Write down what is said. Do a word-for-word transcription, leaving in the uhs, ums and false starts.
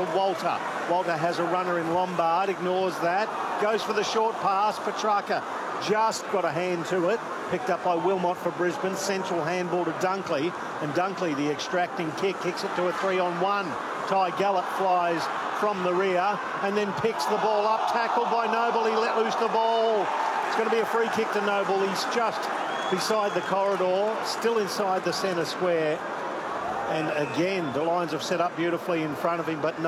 Walter. Walter has a runner in Lombard, ignores that, goes for the short pass. Petrarca just got a hand to it, picked up by Wilmot for Brisbane. Central handball to Dunkley, and Dunkley, the extracting kick, kicks it to a three on one. Ty Gallop flies from the rear and then picks the ball up, tackled by Noble. He let loose the ball. It's going to be a free kick to Noble. He's just beside the corridor, still inside the centre square. And again, the Lions have set up beautifully in front of him, but